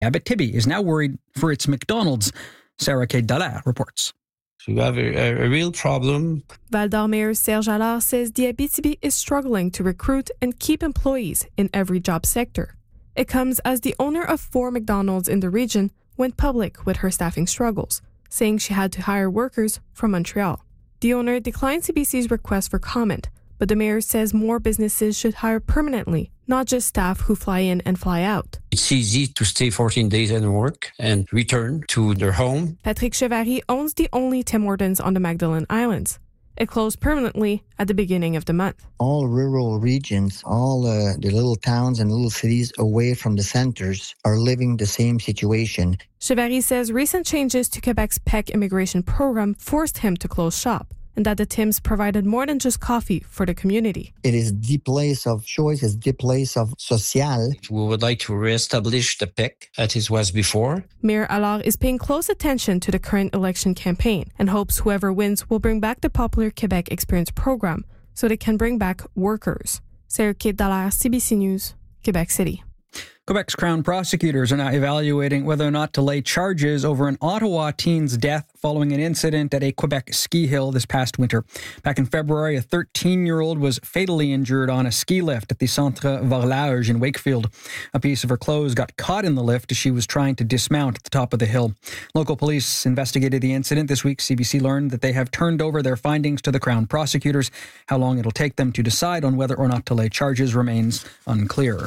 Abitibi is now worried for its McDonald's. Sarah K. Dallaire reports. We have a real problem. Val-d'Or Mayor Serge Allard says the Abitibi is struggling to recruit and keep employees in every job sector. It comes as the owner of 4 McDonald's in the region went public with her staffing struggles, saying she had to hire workers from Montreal. The owner declined CBC's request for comment, but the mayor says more businesses should hire permanently, not just staff who fly in and fly out. It's easy to stay 14 days and work and return to their home. Patrick Chevary owns the only Tim Hortons on the Magdalen Islands. It closed permanently at the beginning of the month. All rural regions, all the little towns and little cities away from the centers are living the same situation. Chevary says recent changes to Quebec's PEC immigration program forced him to close shop, and that the Tims provided more than just coffee for the community. It is the place of choice, it's the place of social. We would like to reestablish the PEC as it was before. Mayor Allard is paying close attention to the current election campaign and hopes whoever wins will bring back the popular Quebec Experience program so they can bring back workers. Sarah K. Dallaire, CBC News, Quebec City. Quebec's Crown prosecutors are now evaluating whether or not to lay charges over an Ottawa teen's death following an incident at a Quebec ski hill this past winter. Back in February, a 13-year-old was fatally injured on a ski lift at the Centre Varlage in Wakefield. A piece of her clothes got caught in the lift as she was trying to dismount at the top of the hill. Local police investigated the incident this week. CBC learned that they have turned over their findings to the Crown prosecutors. How long it'll take them to decide on whether or not to lay charges remains unclear.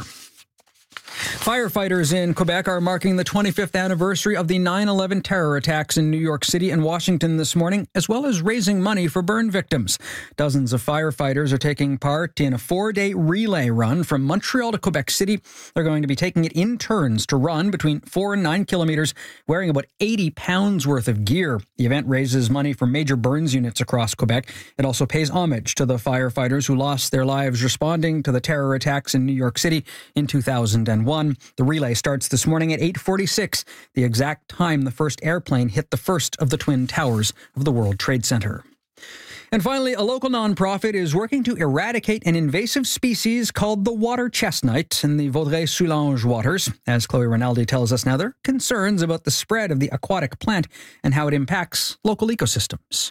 Firefighters in Quebec are marking the 25th anniversary of the 9/11 terror attacks in New York City and Washington this morning, as well as raising money for burn victims. Dozens of firefighters are taking part in a 4-day relay run from Montreal to Quebec City. They're going to be taking it in turns to run between 4 and 9 kilometers, wearing about 80 pounds worth of gear. The event raises money for major burns units across Quebec. It also pays homage to the firefighters who lost their lives responding to the terror attacks in New York City in 2001. The relay starts this morning at 8:46, the exact time the first airplane hit the first of the twin towers of the World Trade Center. And finally, a local nonprofit is working to eradicate an invasive species called the water chestnut in the Vaudreuil-Soulanges waters. As Chloe Rinaldi tells us now, there are concerns about the spread of the aquatic plant and how it impacts local ecosystems.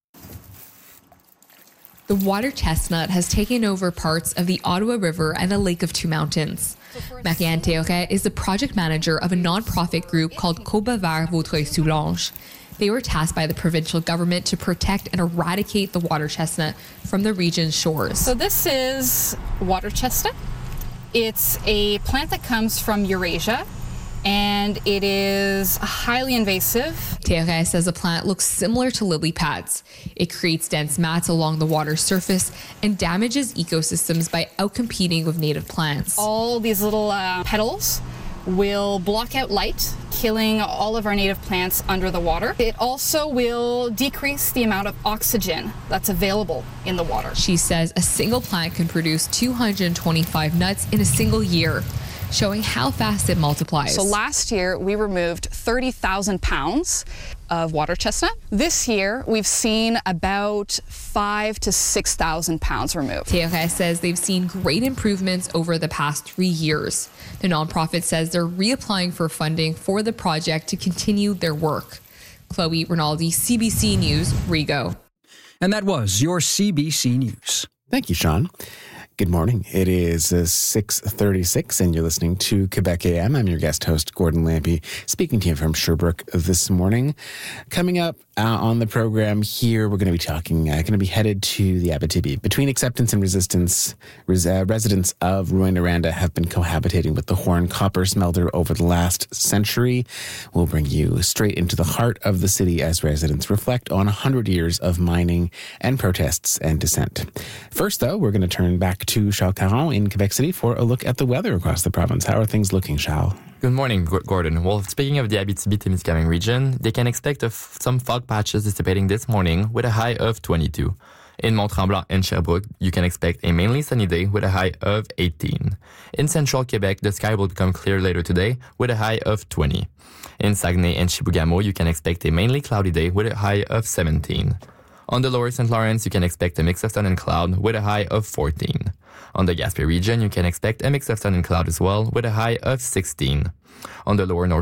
The water chestnut has taken over parts of the Ottawa River and the Lake of Two Mountains. Marianne Théoret is the project manager of a nonprofit group called Coba Vert Vaudreuil-Soulanges. They were tasked by the provincial government to protect and eradicate the water chestnut from the region's shores. So this is water chestnut. It's a plant that comes from Eurasia, and it is highly invasive. Théoret says the plant looks similar to lily pads. It creates dense mats along the water surface and damages ecosystems by outcompeting with native plants. All these little petals will block out light, killing all of our native plants under the water. It also will decrease the amount of oxygen that's available in the water. She says a single plant can produce 225 nuts in a single year, showing how fast it multiplies. So last year, we removed 30,000 pounds of water chestnut. This year, we've seen about 5,000 to 6,000 pounds removed. Théoret says they've seen great improvements over the past 3 years. The nonprofit says they're reapplying for funding for the project to continue their work. Chloe Rinaldi, CBC News, Rigaud. And that was your CBC News. Thank you, Sean. Good morning. It is 6:36 and you're listening to Quebec AM. I'm your guest host, Gordon Lampy, speaking to you from Sherbrooke this morning. Coming up on the program here, we're going to be headed to the Abitibi. Between acceptance and resistance, residents of Rouyn-Noranda have been cohabitating with the Horn copper smelter over the last century. We'll bring you straight into the heart of the city as residents reflect on 100 years of mining and protests and dissent. First, though, we're going to turn back to Charles Caron in Quebec City for a look at the weather across the province. How are things looking, Charles? Good morning, Gordon. Well, speaking of the Abitibi-Témiscamingue region, they can expect some fog patches dissipating this morning with a high of 22. In Mont-Tremblant and Sherbrooke, you can expect a mainly sunny day with a high of 18. In central Quebec, the sky will become clear later today with a high of 20. In Saguenay and Chibougamau, you can expect a mainly cloudy day with a high of 17. On the lower St. Lawrence, you can expect a mix of sun and cloud with a high of 14. On the Gaspé region, you can expect a mix of sun and cloud as well with a high of 16. On the lower North